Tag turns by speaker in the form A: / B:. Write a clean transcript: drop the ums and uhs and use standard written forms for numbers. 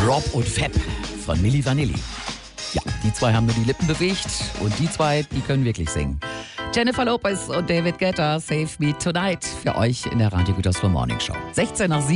A: Rob und Fab von Milli Vanilli. Ja, die zwei haben nur die Lippen bewegt und die zwei, die können wirklich singen. Jennifer Lopez und David Guetta, Save Me Tonight für euch in der Radio Gütersloh Morning Show. 16 nach 7.